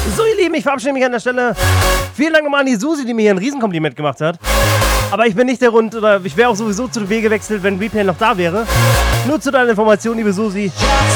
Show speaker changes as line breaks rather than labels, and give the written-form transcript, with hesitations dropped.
So, ihr Lieben, ich verabschiede mich an der Stelle. Vielen Dank nochmal an die Susi, die mir hier ein Riesenkompliment gemacht hat. Aber ich bin nicht der Grund, oder ich wäre auch sowieso zu W gewechselt, wenn Replay noch da wäre. Nur zu deiner Information, liebe Susi.